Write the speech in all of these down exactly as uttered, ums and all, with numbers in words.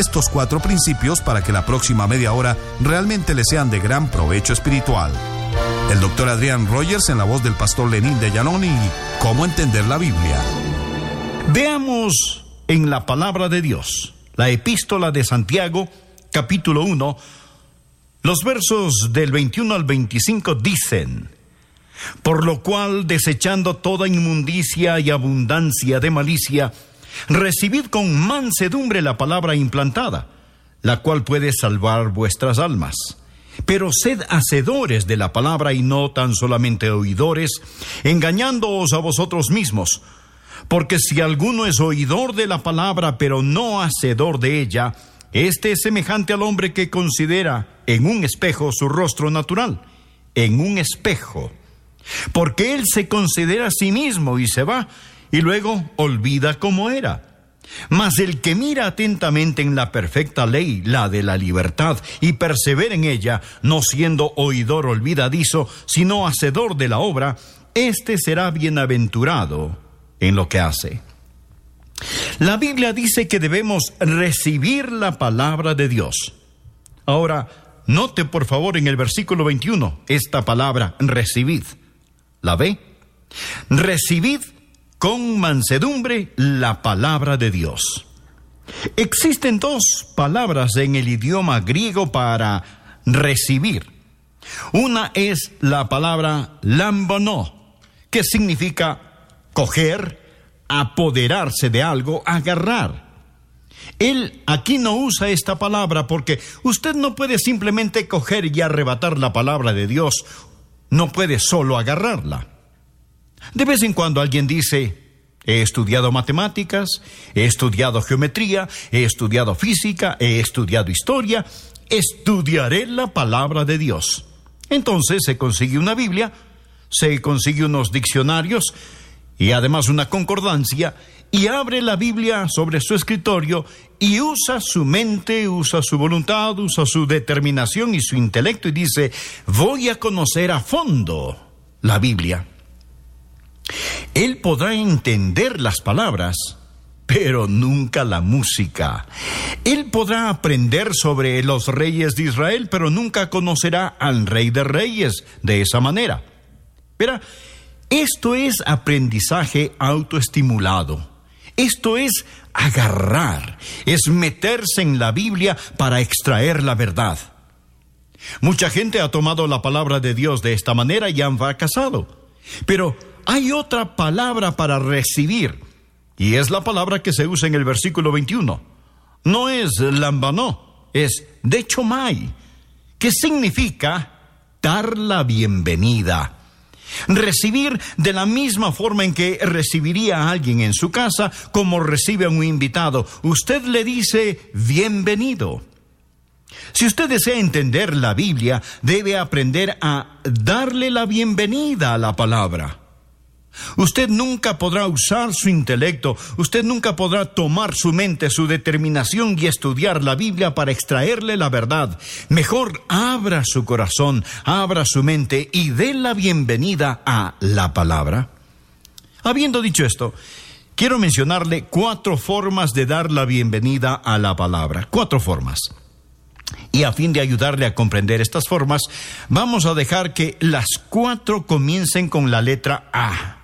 estos cuatro principios para que la próxima media hora realmente le sean de gran provecho espiritual. El doctor Adrián Rogers en la voz del pastor Lenín de Llanón y cómo entender la Biblia. Veamos en la palabra de Dios, la epístola de Santiago, capítulo uno, los versos del veintiuno al veinticinco dicen: por lo cual, desechando toda inmundicia y abundancia de malicia, recibid con mansedumbre la palabra implantada, la cual puede salvar vuestras almas. Pero sed hacedores de la palabra y no tan solamente oidores, engañándoos a vosotros mismos. Porque si alguno es oidor de la palabra, pero no hacedor de ella, este es semejante al hombre que considera en un espejo su rostro natural, en un espejo. Porque él se considera a sí mismo y se va, y luego olvida cómo era. Mas el que mira atentamente en la perfecta ley, la de la libertad, y persevera en ella, no siendo oidor olvidadizo, sino hacedor de la obra, éste será bienaventurado en lo que hace. La Biblia dice que debemos recibir la palabra de Dios. Ahora, note por favor en el versículo veintiuno, esta palabra recibid. ¿La ve? Recibid con mansedumbre la palabra de Dios. Existen dos palabras en el idioma griego para recibir. Una es la palabra lambono, que significa coger, apoderarse de algo, agarrar. Él aquí no usa esta palabra porque usted no puede simplemente coger y arrebatar la palabra de Dios. No puede solo agarrarla. De vez en cuando alguien dice: he estudiado matemáticas, he estudiado geometría, he estudiado física, he estudiado historia, estudiaré la palabra de Dios. Entonces se consigue una Biblia, se consigue unos diccionarios y además una concordancia, y abre la Biblia sobre su escritorio y usa su mente, usa su voluntad, usa su determinación y su intelecto y dice: voy a conocer a fondo la Biblia. Él podrá entender las palabras, pero nunca la música. Él podrá aprender sobre los reyes de Israel, pero nunca conocerá al Rey de Reyes de esa manera. Verá, esto es aprendizaje autoestimulado. Esto es agarrar, es meterse en la Biblia para extraer la verdad. Mucha gente ha tomado la palabra de Dios de esta manera y han fracasado. Pero hay otra palabra para recibir, y es la palabra que se usa en el versículo veintiuno. No es lambanó, es dechomai, que significa dar la bienvenida. Recibir de la misma forma en que recibiría a alguien en su casa, como recibe a un invitado. Usted le dice bienvenido. Si usted desea entender la Biblia, debe aprender a darle la bienvenida a la palabra. Usted nunca podrá usar su intelecto, usted nunca podrá tomar su mente, su determinación y estudiar la Biblia para extraerle la verdad. Mejor abra su corazón, abra su mente y dé la bienvenida a la palabra. Habiendo dicho esto, quiero mencionarle cuatro formas de dar la bienvenida a la palabra. Cuatro formas. Y a fin de ayudarle a comprender estas formas, vamos a dejar que las cuatro comiencen con la letra A.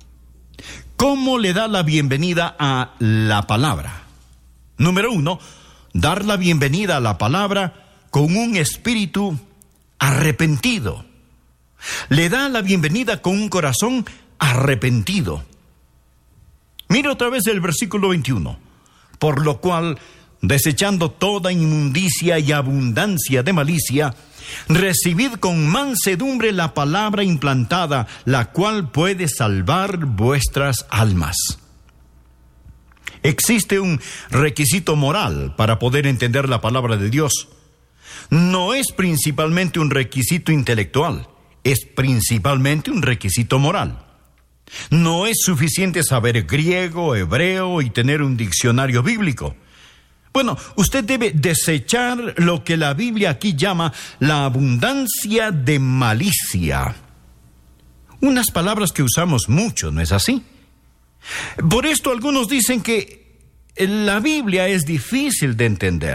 ¿Cómo le da la bienvenida a la palabra? Número uno, dar la bienvenida a la palabra con un espíritu arrepentido. Le da la bienvenida con un corazón arrepentido. Mire otra vez el versículo veintiuno. Por lo cual, desechando toda inmundicia y abundancia de malicia, recibid con mansedumbre la palabra implantada, la cual puede salvar vuestras almas. Existe un requisito moral para poder entender la palabra de Dios. No es principalmente un requisito intelectual, es principalmente un requisito moral. No es suficiente saber griego, hebreo y tener un diccionario bíblico. Bueno, usted debe desechar lo que la Biblia aquí llama la abundancia de malicia. Unas palabras que usamos mucho, ¿no es así? Por esto algunos dicen que la Biblia es difícil de entender.